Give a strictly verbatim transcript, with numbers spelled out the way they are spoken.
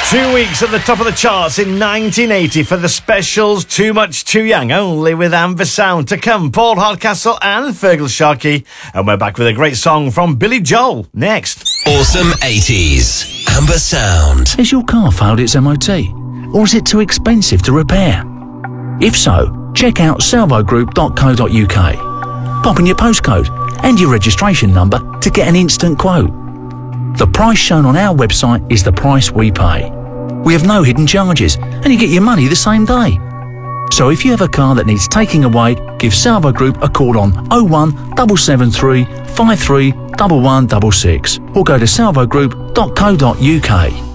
Two weeks at the top of the charts in nineteen eighty for the specials Too Much Too Young, only with Amber Sound. To come, Paul Hardcastle and Fergal Sharkey. And we're back with a great song from Billy Joel next. Awesome eighties, Amber Sound. Has your car failed its M O T? Or is it too expensive to repair? If so, check out salvo group dot co dot uk. Pop in your postcode and your registration number to get an instant quote. The price shown on our website is the price we pay. We have no hidden charges and you get your money the same day. So if you have a car that needs taking away, give Salvo Group a call on oh one seven seven three five three one one six six or go to salvo group dot co dot uk.